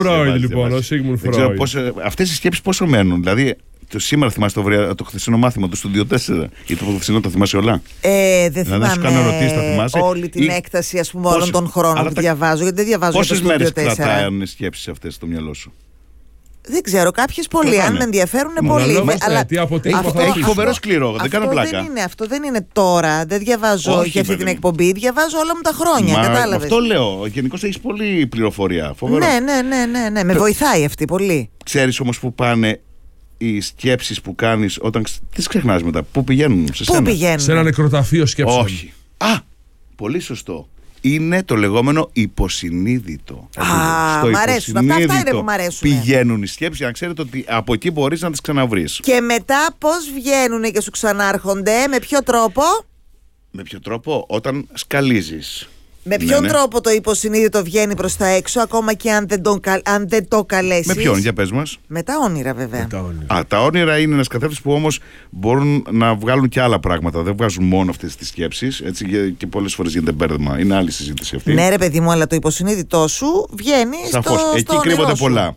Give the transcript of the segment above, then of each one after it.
Φρόιντ, λοιπόν, ο Sigmund Freud. Αυτές οι σκέψεις πόσο μένουν, δηλαδή. Σήμερα θυμάσαι το χθεσινό μάθημα του Studio 4 ή το χθεσινό, το θυμάσαι όλα? Δεν θυμάμαι όλη την έκταση, ας πούμε, όλων των χρόνων που διαβάζω, γιατί δεν διαβάζω. Πόσες μέρες κρατάνε σκέψεις αυτές στο μυαλό σου? Δεν ξέρω, κάποιες πολύ, αν με ενδιαφέρουν πολύ. Αλλά έχει φοβερό σκληρό, δεν κάνω πλάκα. Αυτό δεν είναι τώρα, δεν διαβάζω για αυτή την εκπομπή, διαβάζω όλα μου τα χρόνια, κατάλαβες. Αυτό λέω, γενικώς έχεις πολλή πληροφορία. Ναι, με βοηθάει αυτή πολύ. Ξέρεις όμως που πάνε οι σκέψεις που κάνεις όταν τις ξεχνάς μετά? Πού πηγαίνουν σε σένα? Σε ένα νεκροταφείο σκέψεων. Όχι. Πολύ σωστό. Είναι το λεγόμενο υποσυνείδητο. Μ' αρέσουν. Αυτά είναι που μ' αρέσουν. Πηγαίνουν οι σκέψεις για να ξέρετε ότι από εκεί μπορείς να τις ξαναβρεις. Και μετά πώς βγαίνουν και σου ξανάρχονται, με ποιο τρόπο? Με ποιο τρόπο? Όταν σκαλίζεις. Με ποιον τρόπο το υποσυνείδητο βγαίνει προς τα έξω, ακόμα και αν δεν το καλέσεις? Με ποιον, για πες μας. Με τα όνειρα, βέβαια. Τα όνειρα είναι ένας καθρέφτης που όμως μπορούν να βγάλουν και άλλα πράγματα. Δεν βγάζουν μόνο αυτές τις σκέψεις. Έτσι, και πολλές φορές γίνεται μπέρδεμα. Είναι άλλη συζήτηση αυτή. Ναι, ρε παιδί μου, αλλά το υποσυνείδητό σου βγαίνει στο εκεί κρύβονται πολλά.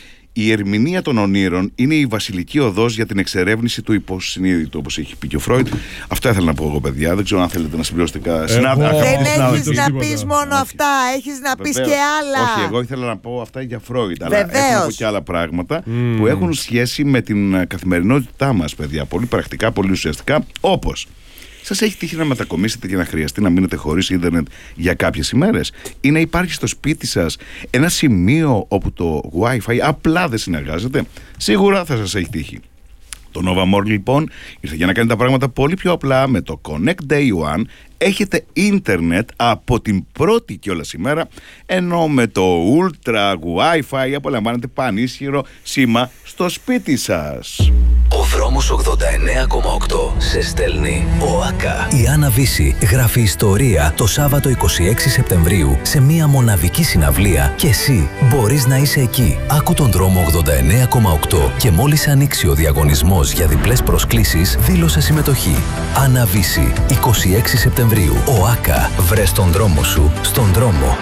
Η ερμηνεία των ονείρων είναι η βασιλική οδός για την εξερεύνηση του υποσυνείδητου, όπως έχει πει και ο Φρόιντ. Αυτό ήθελα να πω εγώ, παιδιά. Δεν ξέρω αν θέλετε να συμπληρώσετε κάτι. Δεν έχεις να πεις μόνο αυτά, έχεις να πεις και άλλα. Όχι, εγώ ήθελα να πω αυτά για Φρόιντ. Αλλά έχω να πω και άλλα πράγματα που έχουν σχέση με την καθημερινότητά μας, παιδιά. Πολύ πρακτικά, πολύ ουσιαστικά, όπως. Σας έχει τύχει να μετακομίσετε και να χρειαστεί να μείνετε χωρίς ίντερνετ για κάποιες ημέρες? Ή να υπάρχει στο σπίτι σας ένα σημείο όπου το Wi-Fi απλά δεν συνεργάζεται? Σίγουρα θα σας έχει τύχει. Το Nova More, λοιπόν, ήρθε για να κάνει τα πράγματα πολύ πιο απλά. Με το Connect Day One έχετε ίντερνετ από την πρώτη κιόλας ημέρα, ενώ με το Ultra Wi-Fi απολαμβάνετε πανίσχυρο σήμα στο σπίτι σας. Ο δρόμος 89,8 σε στέλνει ΟΑΚΑ. Η Άννα Βύση γράφει ιστορία το Σάββατο 26 Σεπτεμβρίου σε μία μοναδική συναυλία και εσύ μπορείς να είσαι εκεί. Άκου τον δρόμο 89,8 και μόλις ανοίξει ο διαγωνισμός για διπλές προσκλήσεις, δήλωσε συμμετοχή. Άννα Βύση, 26 Σεπτεμβρίου, ΟΑΚΑ. Βρες τον δρόμο σου στον δρόμο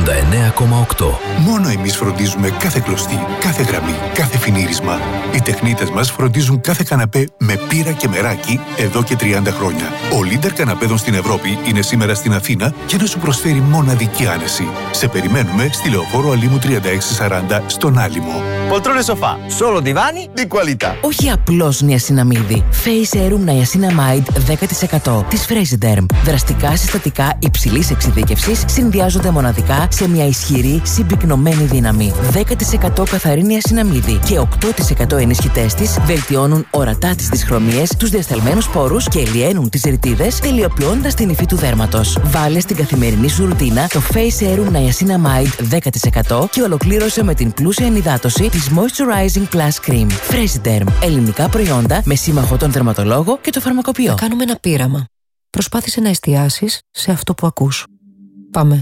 89,8. Μόνο εμείς φροντίζουμε κάθε κλωστή, κάθε γραμμή, κάθε φινίρισμα. Οι τεχνίτες μας φροντίζουν κάθε καναπέ με πύρα και μεράκι εδώ και 30 χρόνια. Ο leader καναπέδων στην Ευρώπη είναι σήμερα στην Αθήνα για να σου προσφέρει μοναδική άνεση. Σε περιμένουμε στη Λεωφόρο Αλήμου 3640 στον Άλυμο. Poltrone sofà, solo divani di qualità. Όχι απλώς νιασιναμίδι. Face Serum Niacinamide 10% της Fresiderm. Δραστικά συστατικά υψηλής εξειδίκευσης συνδυάζονται μοναδικά σε μια ισχυρή συμπυκνωμένη δύναμη. 10% καθαρή νιασιναμίδι και 8% ενισχυτές της βελτιώνουν ορατά τις δυσχρωμίες, τους διασταλμένους πόρους και ελιαίνουν τις ρητίδες, τελειοποιώντας την υφή του δέρματος. Βάλε στην καθημερινή σου ρουτίνα το Face Serum Niacinamide 10% και ολοκλήρωσε με την πλούσια ενυδάτωση της Moisturizing Plus Cream. Fresiderm. Ελληνικά προϊόντα με σύμμαχο τον δερματολόγο και το φαρμακοποιό. Θα κάνουμε ένα πείραμα. Προσπάθησε να εστιάσεις σε αυτό που ακούς. Πάμε.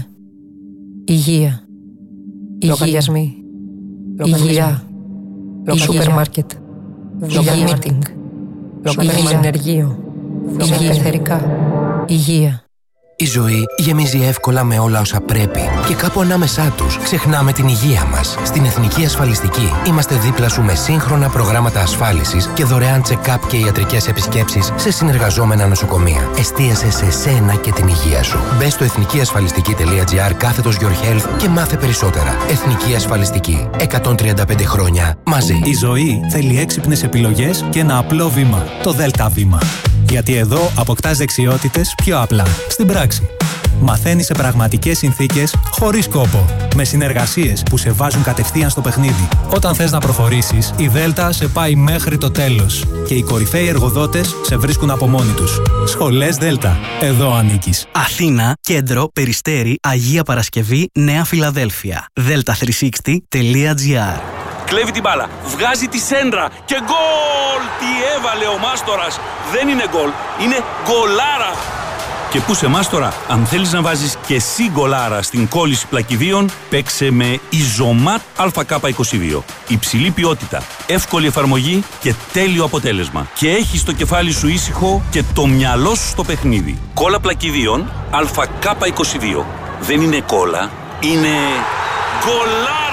Υγεία. Λογαριασμοί. Υγεία. Σούπερ μάρκετ. Meeting. Ενεργείο. Πεθερικά. Υγεία. Η ζωή γεμίζει εύκολα με όλα όσα πρέπει και κάπου ανάμεσά τους ξεχνάμε την υγεία μας. Στην Εθνική Ασφαλιστική είμαστε δίπλα σου με σύγχρονα προγράμματα ασφάλισης και δωρεάν check-up και ιατρικές επισκέψεις σε συνεργαζόμενα νοσοκομεία. Εστίασε σε σένα και την υγεία σου. Μπες στο εθνικιασφαλιστική.gr/your health και μάθε περισσότερα. Εθνική Ασφαλιστική. 135 χρόνια μαζί. Η ζωή θέλει έξυπνες επιλογές και ένα απλό βήμα. Το ΔΕΛΤΑ βήμα. Γιατί εδώ αποκτάς δεξιότητες πιο απλά, στην πράξη. Μαθαίνεις σε πραγματικές συνθήκες, χωρίς κόπο. Με συνεργασίες που σε βάζουν κατευθείαν στο παιχνίδι. Όταν θες να προχωρήσεις, η ΔΕΛΤΑ σε πάει μέχρι το τέλος. Και οι κορυφαίοι εργοδότες σε βρίσκουν από μόνοι τους. Σχολές ΔΕΛΤΑ. Εδώ ανήκεις. Αθήνα, Κέντρο, Περιστέρι, Αγία Παρασκευή, Νέα Φιλαδέλφια. delta360.gr. Κλέβει την μπάλα, βγάζει τη σέντρα και γκολ! Τι έβαλε ο Μάστορας! Δεν είναι γκολ, είναι γκολάρα! Και πού σε Μάστορα, αν θέλεις να βάζεις και εσύ γκολάρα στην κόλληση πλακιδίων, παίξε με Ιζωμάτ ΑΚ22. Υψηλή ποιότητα, εύκολη εφαρμογή και τέλειο αποτέλεσμα. Και έχεις το κεφάλι σου ήσυχο και το μυαλό σου στο παιχνίδι. Κόλλα πλακιδίων ΑΚ22. Δεν είναι κόλλα, είναι γκολάρα!